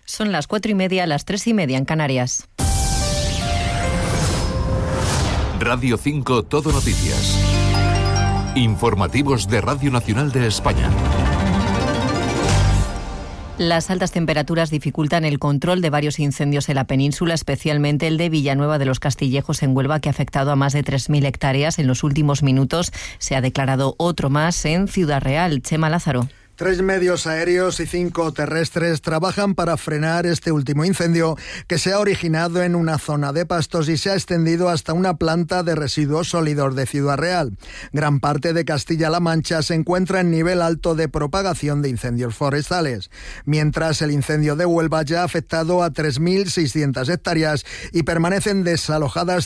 Son las 4:30, las 3:30 en Canarias. Radio 5 Todo Noticias. Informativos de Radio Nacional de España. Las altas temperaturas dificultan el control de varios incendios en la península, especialmente el de Villanueva de los Castillejos en Huelva, que ha afectado a más de 3.000 hectáreas. En los últimos minutos se ha declarado otro más en Ciudad Real. Chema Lázaro. 3 medios aéreos y 5 terrestres trabajan para frenar este último incendio que se ha originado en una zona de pastos y se ha extendido hasta una planta de residuos sólidos de Ciudad Real. Gran parte de Castilla-La Mancha se encuentra en nivel alto de propagación de incendios forestales, mientras el incendio de Huelva ya ha afectado a 3.600 hectáreas y permanecen desalojadas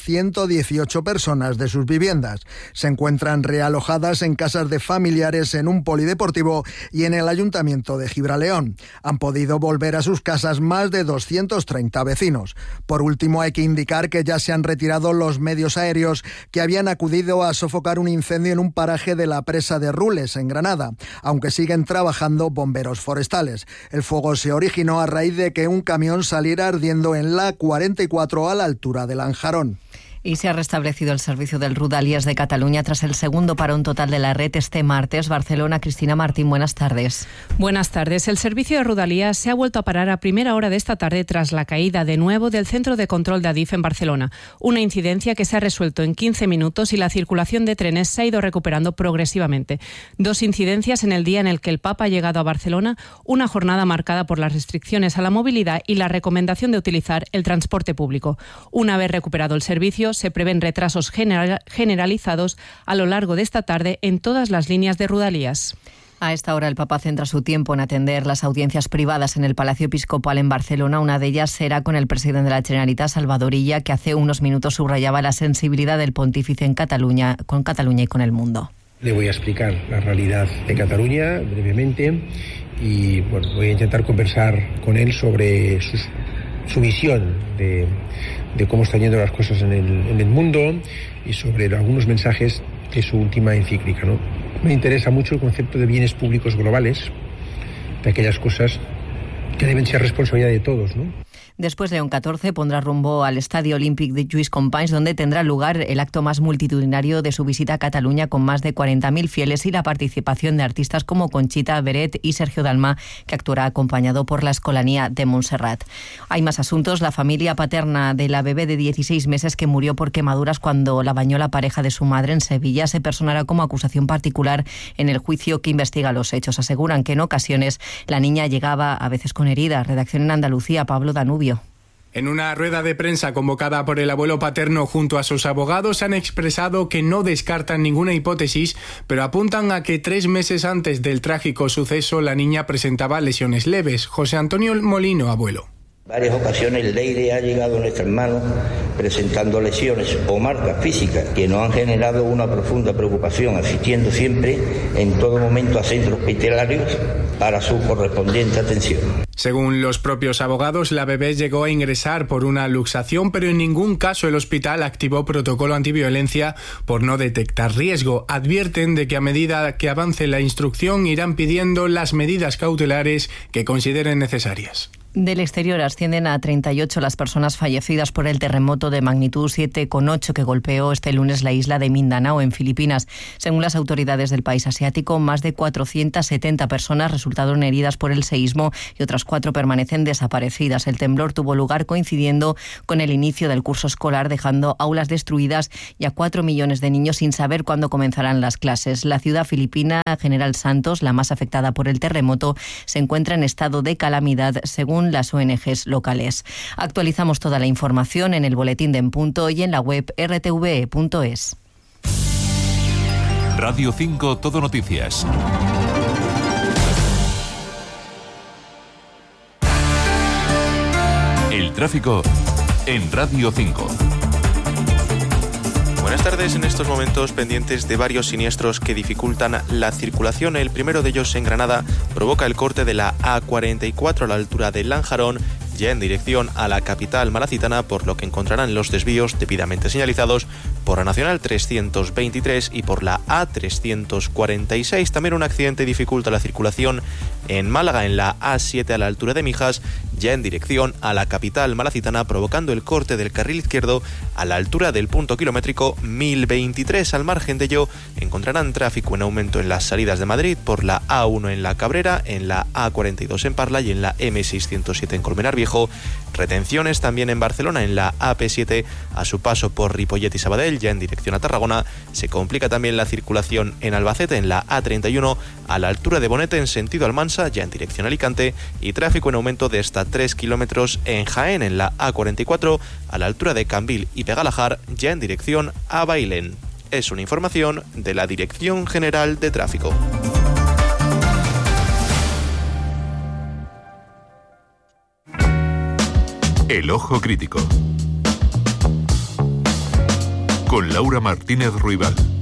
118 personas de sus viviendas. Se encuentran realojadas en casas de familiares, en un polideportivo y en el Ayuntamiento de Gibraleón. Han podido volver a sus casas más de 230 vecinos. Por último, hay que indicar que ya se han retirado los medios aéreos que habían acudido a sofocar un incendio en un paraje de la presa de Rules, en Granada, aunque siguen trabajando bomberos forestales. El fuego se originó a raíz de que un camión saliera ardiendo en la 44 a la altura de Lanjarón. Y se ha restablecido el servicio del Rodalies de Cataluña tras el segundo parón total de la red este martes. Barcelona, Cristina Martín, buenas tardes. Buenas tardes. El servicio de Rodalies se ha vuelto a parar a primera hora de esta tarde tras la caída de nuevo del centro de control de Adif en Barcelona. Una incidencia que se ha resuelto en 15 minutos y la circulación de trenes se ha ido recuperando progresivamente. 2 incidencias en el día en el que el Papa ha llegado a Barcelona, una jornada marcada por las restricciones a la movilidad y la recomendación de utilizar el transporte público. Una vez recuperado el servicio, se prevén retrasos generalizados a lo largo de esta tarde en todas las líneas de Rodalies. A esta hora el Papa centra su tiempo en atender las audiencias privadas en el Palacio Episcopal en Barcelona. Una de ellas será con el presidente de la Generalitat, Salvador Illa, que hace unos minutos subrayaba la sensibilidad del pontífice en Cataluña, con Cataluña y con el mundo. Le voy a explicar la realidad de Cataluña brevemente y voy a intentar conversar con él sobre su visión de cómo están yendo las cosas en el mundo y sobre algunos mensajes de su última encíclica, ¿no? Me interesa mucho el concepto de bienes públicos globales, de aquellas cosas que deben ser responsabilidad de todos, ¿no? Después, León XIV pondrá rumbo al Estadio Olímpic de Lluís Companys, donde tendrá lugar el acto más multitudinario de su visita a Cataluña, con más de 40.000 fieles y la participación de artistas como Conchita Beret y Sergio Dalma, que actuará acompañado por la Escolanía de Montserrat. Hay más asuntos. La familia paterna de la bebé de 16 meses que murió por quemaduras cuando la bañó la pareja de su madre en Sevilla se personará como acusación particular en el juicio que investiga los hechos. Aseguran que en ocasiones la niña llegaba a veces con heridas. Redacción en Andalucía, Pablo Danubio. En una rueda de prensa convocada por el abuelo paterno junto a sus abogados han expresado que no descartan ninguna hipótesis, pero apuntan a que 3 meses antes del trágico suceso la niña presentaba lesiones leves. José Antonio Molino, abuelo. Varias ocasiones Leire ha llegado a nuestras manos presentando lesiones o marcas físicas que nos han generado una profunda preocupación, asistiendo siempre, en todo momento, a centros hospitalarios para su correspondiente atención. Según los propios abogados, la bebé llegó a ingresar por una luxación, pero en ningún caso el hospital activó protocolo antiviolencia por no detectar riesgo. Advierten de que a medida que avance la instrucción irán pidiendo las medidas cautelares que consideren necesarias. Del exterior ascienden a 38 las personas fallecidas por el terremoto de magnitud 7,8 que golpeó este lunes la isla de Mindanao, en Filipinas. Según las autoridades del país asiático, más de 470 personas resultaron heridas por el seísmo y otras 4 permanecen desaparecidas. El temblor tuvo lugar coincidiendo con el inicio del curso escolar, dejando aulas destruidas y a 4 millones de niños sin saber cuándo comenzarán las clases. La ciudad filipina General Santos, la más afectada por el terremoto, se encuentra en estado de calamidad, según las ONGs locales. Actualizamos toda la información en el boletín de En Punto y en la web rtve.es. Radio 5 Todo Noticias. El tráfico en Radio 5. Buenas tardes. En estos momentos pendientes de varios siniestros que dificultan la circulación. El primero de ellos en Granada provoca el corte de la A44 a la altura de Lanjarón, ya en dirección a la capital malacitana, por lo que encontrarán los desvíos debidamente señalizados por la Nacional 323 y por la A346. También un accidente dificulta la circulación en Málaga, en la A7 a la altura de Mijas, ya en dirección a la capital malacitana, provocando el corte del carril izquierdo a la altura del punto kilométrico 1023. Al margen de ello, encontrarán tráfico en aumento en las salidas de Madrid por la A1 en La Cabrera, en la A42 en Parla y en la M607 en Colmenar Viejo. Retenciones también en Barcelona en la AP7 a su paso por Ripollet y Sabadell, ya en dirección a Tarragona. Se complica también la circulación en Albacete en la A31 a la altura de Bonete en sentido Almansa, ya en dirección a Alicante, y tráfico en aumento de hasta 3 kilómetros en Jaén en la A44 a la altura de Cambil y Pegalajar, ya en dirección a Bailén. Es una información de la Dirección General de Tráfico. El Ojo Crítico con Laura Martínez Ruibal.